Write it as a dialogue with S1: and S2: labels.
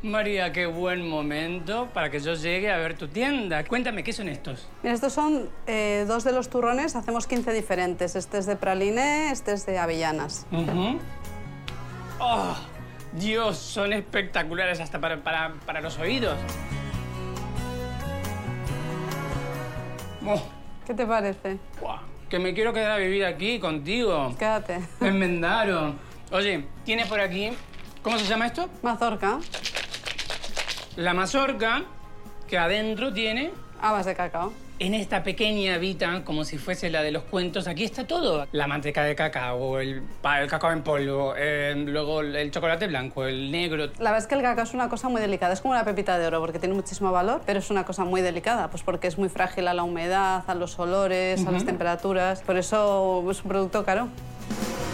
S1: María, qué buen momento para que yo llegue a ver tu tienda. Cuéntame, ¿qué son estos?
S2: Mira, estos son dos de los turrones, hacemos 15 diferentes. Este es de praline, este es de avellanas.
S1: ¡Oh! Dios, son espectaculares hasta para los oídos. Oh,
S2: ¿Qué te parece?
S1: ¡guau! Que me quiero quedar a vivir aquí contigo.
S2: Quédate.
S1: En Mendaro. Oye, tienes por aquí... ¿Cómo se llama esto?
S2: Mazorca,
S1: La mazorca, que adentro tiene...
S2: habas de cacao.
S1: En esta pequeña vita, como si fuese la de los cuentos, aquí está todo. La manteca de cacao, el cacao en polvo, luego el chocolate blanco, el negro.
S2: La verdad es que el cacao es una cosa muy delicada. Es como una pepita de oro porque tiene muchísimo valor, pero es una cosa muy delicada, pues porque es muy frágil a la humedad, a los olores, a las temperaturas. Por eso es un producto caro.